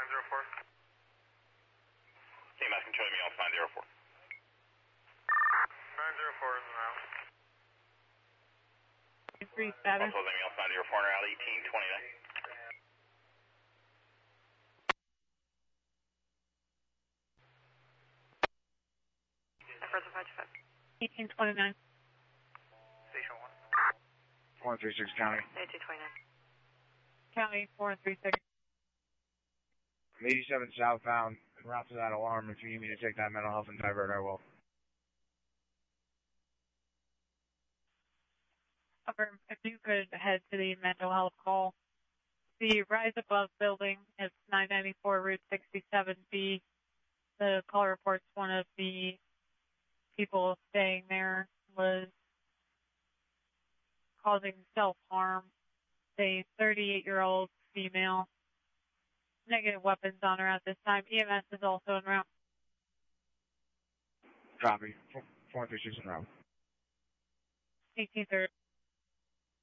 904. CMS control me off 904. 904 is now. 3 status. Also, let me off 904 now, 1829. Further 525. 1829. Station 1. 436 County. 1829. County 436. I'm 87 southbound, en route to that alarm. If you need me to take that mental health and divert, I will. If you could head to the mental health call. The Rise Above building is 994 Route 67B. The call reports one of the people staying there was causing self-harm. A 38-year-old female. Negative weapons on her at this time. EMS is also en route. Copy. 436 en route. 1830.